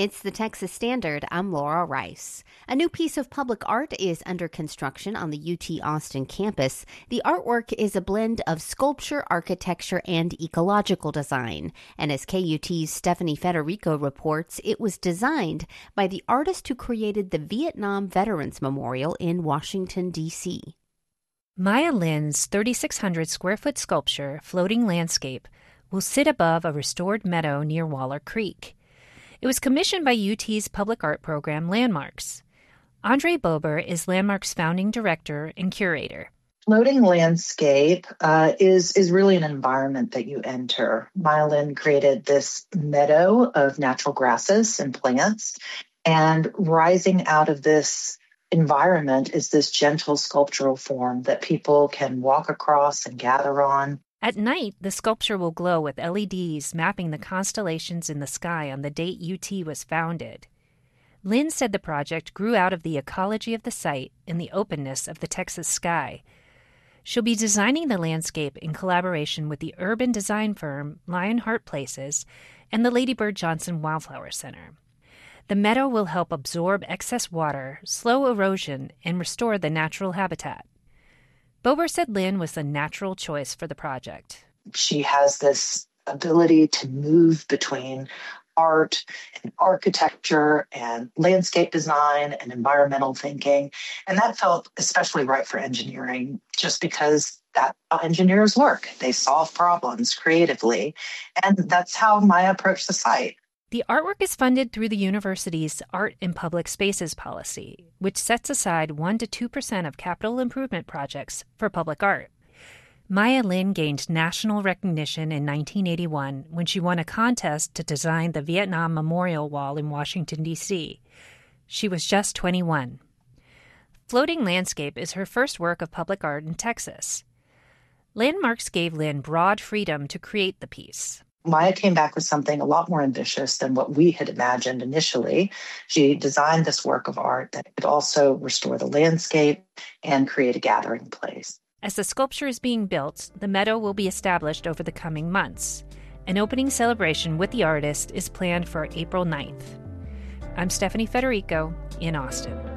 It's the Texas Standard. I'm Laura Rice. A new piece of public art is under construction on the UT Austin campus. The artwork is a blend of sculpture, architecture, and ecological design. And as KUT's Stephanie Federico reports, it was designed by the artist who created the Vietnam Veterans Memorial in Washington, D.C. Maya Lin's 3,600-square-foot sculpture, Floating Landscape, will sit above a restored meadow near Waller Creek. It was commissioned by UT's public art program, Landmarks. Andre Bober is Landmarks' founding director and curator. Floating landscape is really an environment that you enter. Maya Lin created this meadow of natural grasses and plants, and rising out of this environment is this gentle sculptural form that people can walk across and gather on. At night, the sculpture will glow with LEDs mapping the constellations in the sky on the date UT was founded. Lynn said the project grew out of the ecology of the site and the openness of the Texas sky. She'll be designing the landscape in collaboration with the urban design firm Lionheart Places and the Lady Bird Johnson Wildflower Center. The meadow will help absorb excess water, slow erosion, and restore the natural habitat. Bober said Lynn was the natural choice for the project. She has this ability to move between art and architecture and landscape design and environmental thinking. And that felt especially right for engineering, just because that's how engineers work. They solve problems creatively. And that's how Maya approached the site. The artwork is funded through the university's Art in Public Spaces policy, which sets aside 1% to 2% of capital improvement projects for public art. Maya Lin gained national recognition in 1981 when she won a contest to design the Vietnam Memorial Wall in Washington, D.C. She was just 21. Floating Landscape is her first work of public art in Texas. Landmarks gave Lin broad freedom to create the piece. Maya came back with something a lot more ambitious than what we had imagined initially. She designed this work of art that could also restore the landscape and create a gathering place. As the sculpture is being built, the meadow will be established over the coming months. An opening celebration with the artist is planned for April 9th. I'm Stephanie Federico in Austin.